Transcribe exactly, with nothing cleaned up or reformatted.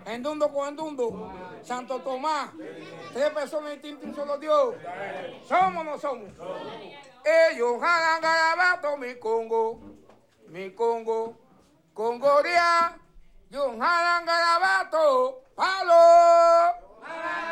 Endundo con endundo. Santo Tomás. Tres personas distintas, un solo Dios. ¿Somos o no somos? Ellos jalan garabato, mi Congo. Mi Congo. Congoria. Yo jalan garabato. Palo.